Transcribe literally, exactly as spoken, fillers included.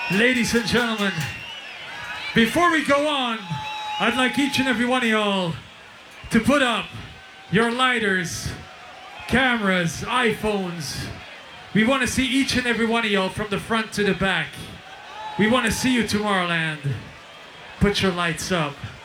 Ladies and gentlemen, before we go on, I'd like each and every one of y'all to put up your lighters, cameras, iPhones. We want to see each and every one of y'all from the front to the back. We want to see you, Tomorrowland. Put your lights up.